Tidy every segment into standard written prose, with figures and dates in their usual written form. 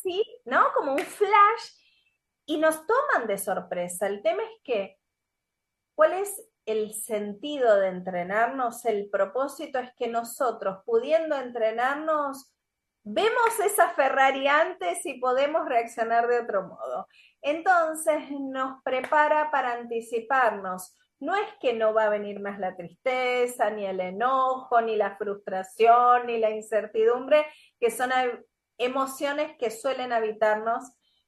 así, ¿no? Como un flash, y nos toman de sorpresa. El tema es que, ¿cuál es el sentido de entrenarnos? El propósito es que nosotros, pudiendo entrenarnos, vemos esa Ferrari antes y podemos reaccionar de otro modo. Entonces nos prepara para anticiparnos. No es que no va a venir más la tristeza, ni el enojo, ni la frustración, ni la incertidumbre, que son emociones que suelen habitarnos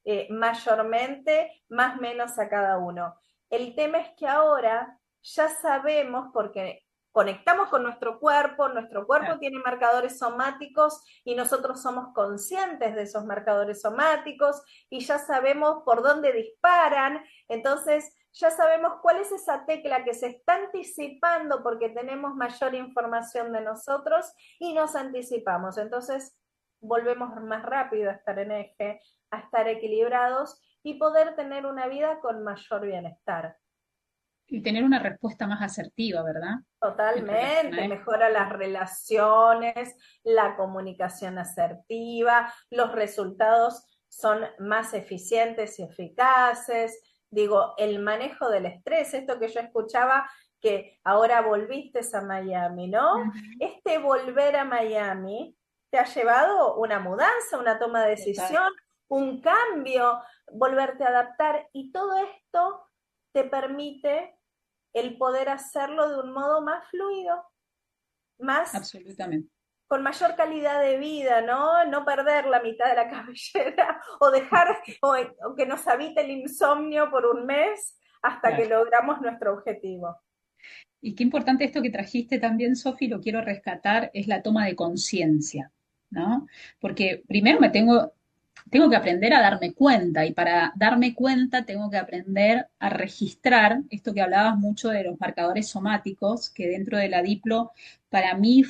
mayormente, más o menos a cada uno. El tema es que ahora ya sabemos, porque conectamos con nuestro cuerpo Claro. tiene marcadores somáticos y nosotros somos conscientes de esos marcadores somáticos y ya sabemos por dónde disparan, entonces ya sabemos cuál es esa tecla que se está anticipando porque tenemos mayor información de nosotros y nos anticipamos, entonces volvemos más rápido a estar en eje, a estar equilibrados y poder tener una vida con mayor bienestar. Y tener una respuesta más asertiva, ¿verdad? En relación Totalmente, a esto. mejora las relaciones, la comunicación asertiva, los resultados son más eficientes y eficaces. Digo, el manejo del estrés, esto que yo escuchaba, que ahora volviste a Miami, ¿no? Ujú. Este volver a Miami te ha llevado una mudanza, una toma de Total. decisión, un cambio, volverte a adaptar y todo esto te permite el poder hacerlo de un modo más fluido, más Absolutamente. con mayor calidad de vida, ¿no? No perder la mitad de la cabellera o dejar o que nos habite el insomnio por un mes hasta que Claro. logramos nuestro objetivo. Y qué importante esto que trajiste también, Sofi, lo quiero rescatar, es la toma de conciencia, ¿no? Porque primero tengo que aprender a darme cuenta y para darme cuenta tengo que aprender a registrar esto que hablabas mucho de los marcadores somáticos, que dentro de la Diplo para mí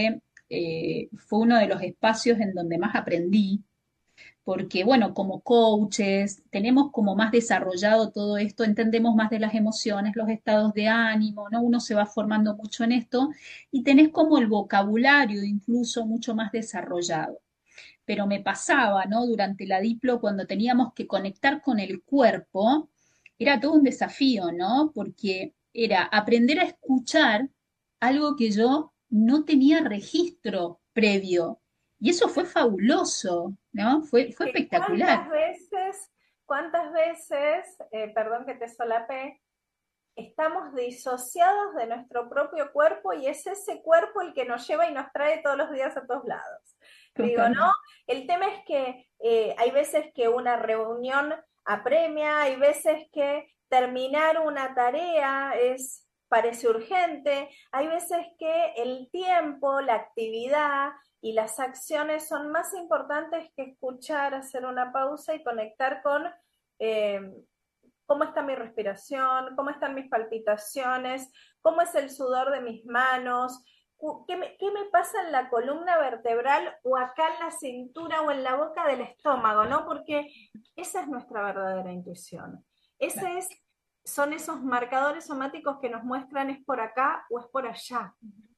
fue uno de los espacios en donde más aprendí, porque bueno, como coaches tenemos como más desarrollado todo esto, entendemos más de las emociones, los estados de ánimo, ¿no? Uno se va formando mucho en esto y tenés como el vocabulario incluso mucho más desarrollado. Pero me pasaba, ¿no? Durante la Diplo, cuando teníamos que conectar con el cuerpo, era todo un desafío, ¿no? Porque era aprender a escuchar algo que yo no tenía registro previo. Y eso fue fabuloso, ¿no? Fue Que espectacular. cuántas veces, perdón que te solapé, estamos disociados de nuestro propio cuerpo y es ese cuerpo el que nos lleva y nos trae todos los días a todos lados. Digo, ¿no? Totalmente. El tema es que hay veces que una reunión apremia, hay veces que terminar una tarea parece urgente, hay veces que el tiempo, la actividad y las acciones son más importantes que escuchar, hacer una pausa y conectar con eh, cómo está mi respiración, cómo están mis palpitaciones, cómo es el sudor de mis manos, qué me pasa en la columna vertebral o acá en la cintura o en la boca del estómago, ¿no? Porque esa es nuestra verdadera intuición. Claro. Ese es, son esos marcadores somáticos que nos muestran es por acá o es por allá.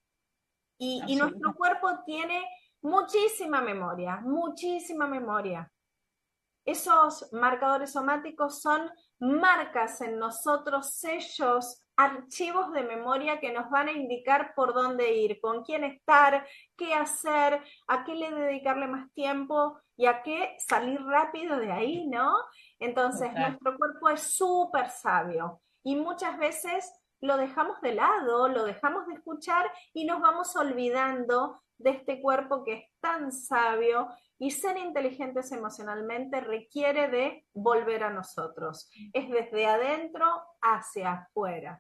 Y nuestro Absolutamente. cuerpo tiene muchísima memoria, muchísima memoria. Esos marcadores somáticos son marcas en nosotros, sellos, archivos de memoria que nos van a indicar por dónde ir, con quién estar, qué hacer, a qué le dedicarle más tiempo y a qué salir rápido de ahí, ¿no? Entonces, Total. nuestro cuerpo es súper sabio y muchas veces lo dejamos de lado, lo dejamos de escuchar y nos vamos olvidando de este cuerpo que es tan sabio y ser inteligentes emocionalmente requiere de volver a nosotros. Es desde adentro hacia afuera.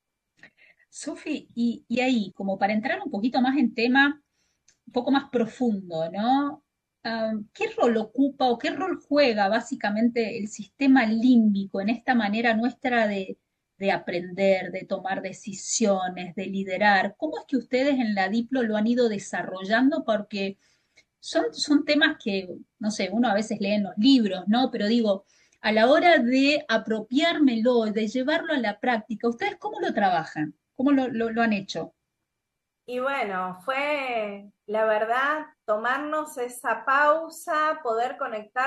Sofi, y ahí, como para entrar un poquito más en tema, un poco más profundo, ¿no? ¿Qué rol ocupa o qué rol juega básicamente el sistema límbico en esta manera nuestra de aprender, de tomar decisiones, de liderar? ¿Cómo es que ustedes en la Diplo lo han ido desarrollando? Porque son temas que, no sé, uno a veces lee en los libros, ¿no? Pero digo, a la hora de apropiármelo, de llevarlo a la práctica, ¿ustedes cómo lo trabajan? ¿Cómo lo han hecho? Y bueno, fue la verdad tomarnos esa pausa, poder conectar